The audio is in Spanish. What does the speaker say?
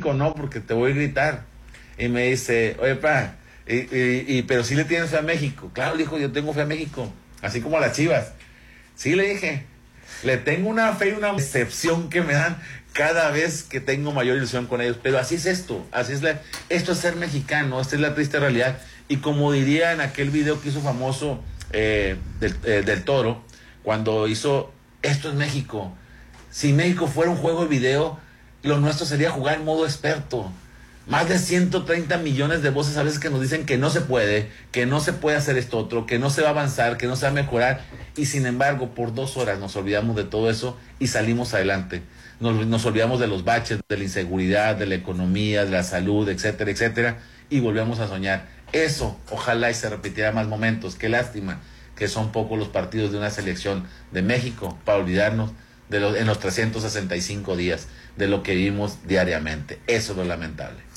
México no, porque te voy a gritar. Y me dice, oye, pa, pero sí le tienes fe a México. Claro, dijo, yo tengo fe a México, así como a las Chivas. Sí, le dije, le tengo una fe y una decepción que me dan cada vez que tengo mayor ilusión con ellos. Pero así es esto, esto es ser mexicano, esta es la triste realidad. Y como diría en aquel video que hizo famoso del Toro, cuando hizo, esto es México. Si México fuera un juego de video, lo nuestro sería jugar en modo experto. Más de 130 millones de voces a veces que nos dicen que no se puede hacer esto otro, que no se va a avanzar, que no se va a mejorar, y sin embargo por 2 horas nos olvidamos de todo eso y salimos adelante. Nos olvidamos de los baches, de la inseguridad, de la economía, de la salud, etcétera, etcétera, y volvemos a soñar. Eso, ojalá y se repitiera más momentos. Qué lástima que son pocos los partidos de una selección de México para olvidarnos en los 365 días de lo que vivimos diariamente. Eso es lo lamentable.